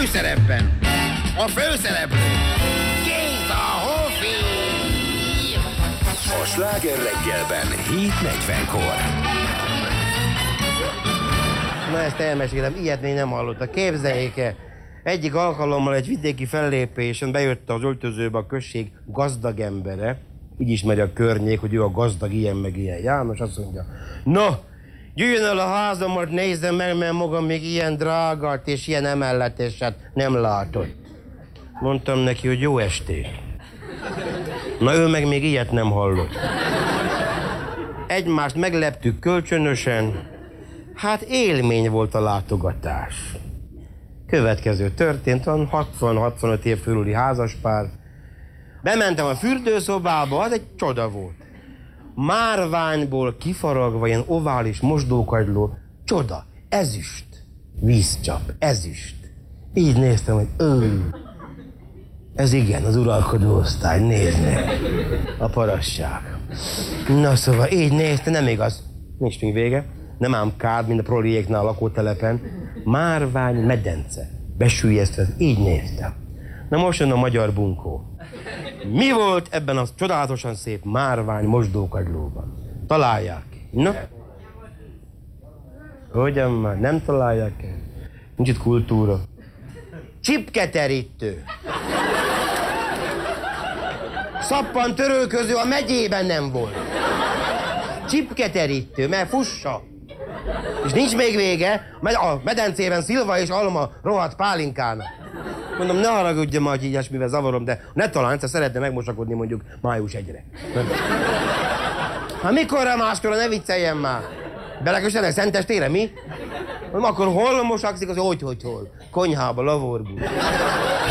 főszerepben a főszereplő Géza Hofi. A Sláger reggelben 7:40-kor. Na ezt elmesélem, ilyet még nem hallottak. Képzeljék el, egyik alkalommal egy vidéki fellépésen bejött az öltözőbe a község gazdag embere, így ismeri a környék, hogy ő a gazdag ilyen meg ilyen. János azt mondja, no, jöjjön el a házamat, nézze meg, mert maga még ilyen drágát és ilyen emelleteset nem látott. Mondtam neki, hogy jó estét. Na ő meg még ilyet nem hallott. Egymást megleptük kölcsönösen, hát élmény volt a látogatás. Következő történt, 60-65 év körüli házaspár. Bementem a fürdőszobába, az egy csoda volt. Márványból kifaragva ilyen ovális mosdókagyló, csoda, ezüst, vízcsap, ezüst. Így néztem, hogy ez igen, az uralkodó osztály, néznek. A parasság. Na szóval így nézte, nem igaz. Nincs még vége. Nem ám kád, mint a proliéknál a lakótelepen. Márvány medence. Besüllyesztve, így néztem. Na most jön a magyar bunkó. Mi volt ebben a csodálatosan szép márvány mosdókagylóban? Találják ki. Na? Hogyan már? Nem találják el? Nincs itt kultúra. Csipketerítő. Szappan törölköző a megyében nem volt. Csipketerítő, mert fussa. És nincs még vége, a medencében szilva és alma rohadt pálinkának. Mondom, ne haragudjon már, hogy ilyesmivel zavarom, de ne talán egyszer szeretne megmosakodni mondjuk május 1-re. Hát mikorra máskor, ne vicceljen már. Belekössenek Szentestére, mi? Akkor hol mosakszik, az hogy hol? Konyhába, lavorból.